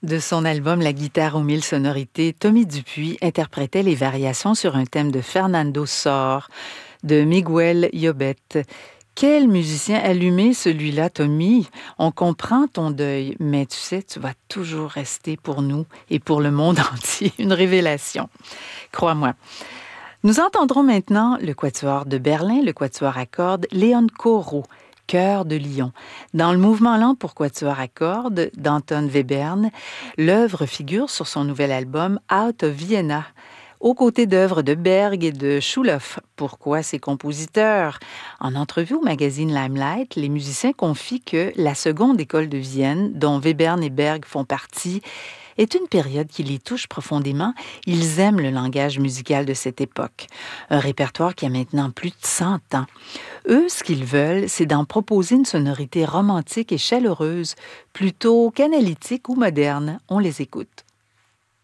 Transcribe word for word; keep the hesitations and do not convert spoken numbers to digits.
De son album La guitare aux mille sonorités, Tommy Dupuis interprétait les variations sur un thème de Fernando Sor, de Miguel Llobet. Quel musicien allumé celui-là, Tommy. On comprend ton deuil, mais tu sais, tu vas toujours rester pour nous et pour le monde entier une révélation. Crois-moi. Nous entendrons maintenant le quatuor de Berlin, le quatuor à cordes Léon Corot, Cœur de lion. Dans le mouvement lent pour quatuor à cordes d'Anton Webern, l'œuvre figure sur son nouvel album Out of Vienna, aux côtés d'œuvres de Berg et de Schulhoff. Pourquoi ces compositeurs? En entrevue au magazine Limelight, les musiciens confient que la seconde école de Vienne, dont Webern et Berg font partie, est une période qui les touche profondément. Ils aiment le langage musical de cette époque. Un répertoire qui a maintenant plus de cent ans. Eux, ce qu'ils veulent, c'est d'en proposer une sonorité romantique et chaleureuse, plutôt qu'analytique ou moderne. On les écoute.